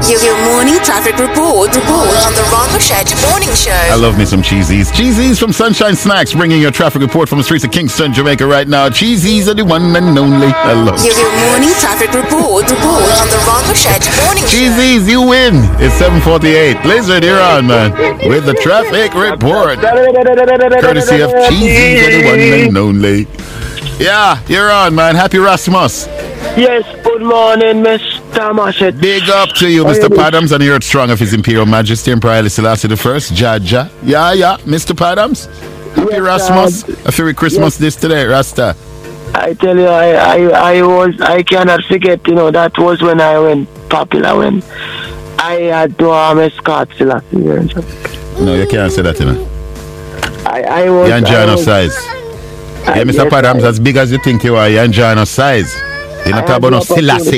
Your morning traffic report on the Ron Rashed Morning Show. I love me some Cheesies. Cheesies from Sunshine Snacks, bringing your traffic report from the streets of Kingston, Jamaica right now. Cheesies are the one and only. I love your morning traffic report on the Ron Rashed Morning Show. Cheesies, you win. It's 7:48. Blizzard, you're on, man, with the traffic report. Courtesy of Cheesies are the one and only. Yeah, you're on, man. Happy Rasmus. Yes, good morning, Mr. Mashet. Big up to you, Mr. Padams, and you're strong of His Imperial Majesty Emperor Haile Selassie the First, Jaja. Yeah, Mr. Padams. Happy Rasmus. A Merry Christmas this today, Rasta. I tell you, I cannot forget, that was when I went popular, when I had to escort Selassie here. No, you can't say that, I was... You're enjoying our size. Yeah, Mr. Padams, as big as you think you are, you're enjoying our size. You're not talking about Selassie.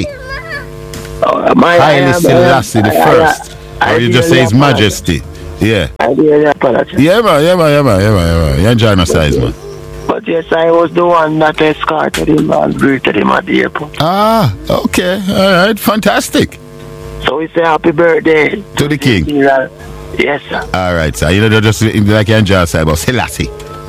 Haile Selassie the First. Or you just say His Majesty. Yeah. I really apologize. Yeah, man. You're enjoying our size, man. But yes, I was the one that escorted him and greeted him at the airport. Ah, okay. All right. Fantastic. So we say happy birthday to the king. Yes, sir. All right, sir. You know, just like you enjoy our size about Selassie.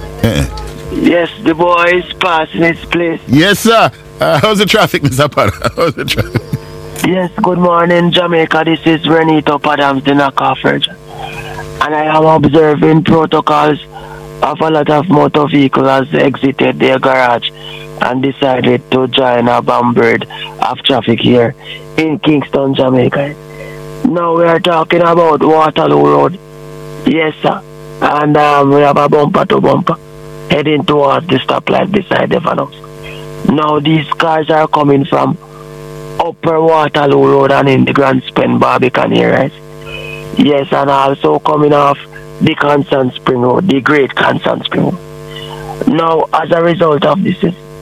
Yes, the boy is passing his place. Yes, sir. How's the traffic, Mr. Padams? How's the traffic? Yes, good morning, Jamaica. This is Renito Padams, the knockoff virgin. And I am observing protocols of a lot of motor vehicles has exited their garage and decided to join a bombard of traffic here in Kingston, Jamaica. Now we are talking about Waterloo Road. Yes, sir. And we have a bumper to bumper heading towards the stoplight beside the Van House. Now these cars are coming from Upper Waterloo Road and in the Grand Spen Barbican here, right? Yes, and also coming off the Constant Spring Road, the Great Constant Spring Road. Now, as a result of this,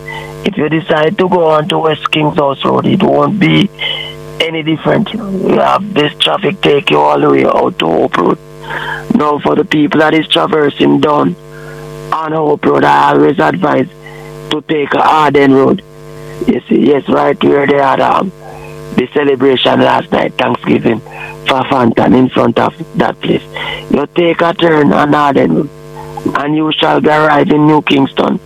if you decide to go on to West Kings House Road, it won't be any different. You have this traffic take you all the way out to Hope Road. Now, for the people that is traversing down on Hope Road, I always advise to take Arden Road. You see, yes, right where they had the celebration last night, Thanksgiving, for Fountain in front of that place. You take a turn on Arden Road, and you shall be arriving in New Kingston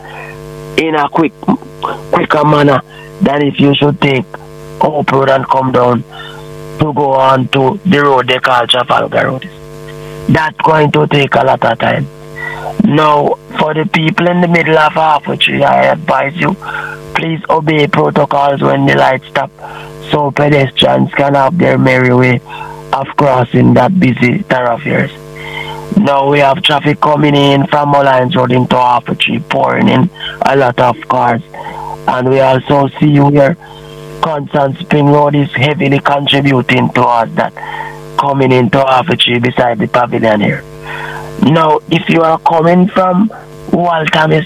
in a quicker manner than if you should take Hope Road and come down to go on to the road they call Trafalgar Road. That's going to take a lot of time. Now, for the people in the middle of Halfway Tree, I advise you, please obey protocols when the lights stop, so pedestrians can have their merry way of crossing that busy thoroughfares. Now we have traffic coming in from Mullines Road into Halfway Tree, pouring in a lot of cars. And we also see where Constant Spring Road is heavily contributing towards that, coming into Halfway Tree beside the pavilion here. Now, if you are coming from Walthamis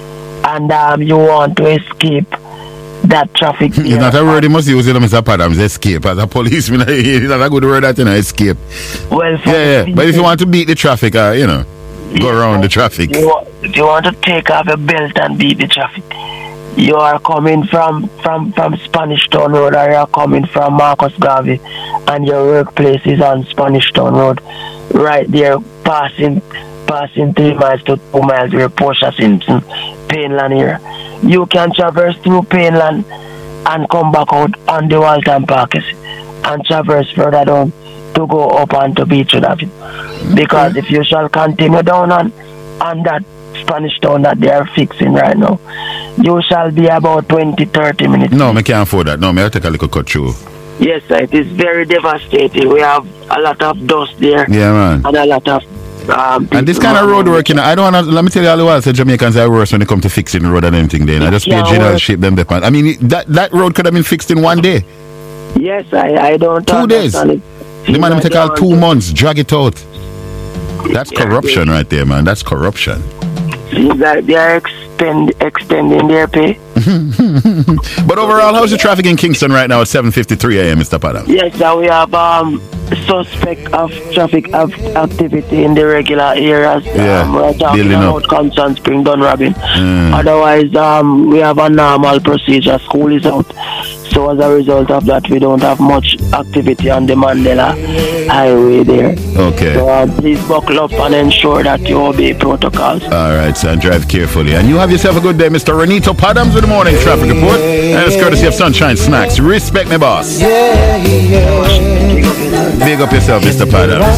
and you want to escape that traffic here, it's not a word you must use, Mr. Padams, escape. As a policeman, it's not a good word that, escape. Well, but if you want to beat the traffic, go around the traffic. You want to take off a belt and beat the traffic. You are coming from Spanish Town Road, or you are coming from Marcus Garvey, and your workplace is on Spanish Town Road, right there, passing 3 miles to 2 miles where Portia Simpson, Painland here. You can traverse through Painland and come back out on the Walton Park and traverse further down to go up onto Beechwood Avenue. Because if you shall continue down on that Spanish Town that they are fixing right now, you shall be about 20-30 minutes. No, I can't afford that. No, I'll take a little cut through. Yes, sir, it is very devastating. We have a lot of dust there. Yeah, man. And a lot of and this kind of road work, I don't want to, let me tell you all the while, so Jamaicans are worse when it comes to fixing the road and anything then. I just pay generalship them the pan. I mean, that road could have been fixed in 1 day. Yes, I don't 2 days. The man will take all 2 months, drag it out. That's corruption right there, man. That's corruption. Seems like they are extending their pay. But overall, how's the traffic in Kingston right now at 7:53 a.m., Mr. Padams? Yes, sir, we have suspect of traffic activity in the regular areas. We're talking about Constant Spring, Dunrobin. Otherwise, we have a normal procedure. School is out. So as a result of that, we don't have much activity on the Mandela Highway there. Okay. So please buckle up and ensure that you obey protocols. All right, son. Drive carefully. And you have yourself a good day, Mr. Renito Padams with the morning traffic report. And it's courtesy of Sunshine Snacks. Respect me, boss. Big up yourself, Mr. Padams.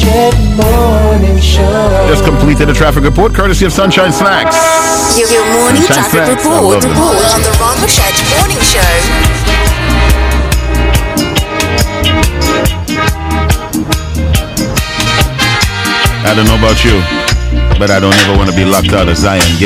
Just completed the traffic report courtesy of Sunshine Snacks. Your morning traffic report on the Ron Machette Morning Show. I don't know about you, but I don't ever want to be locked out of Zion.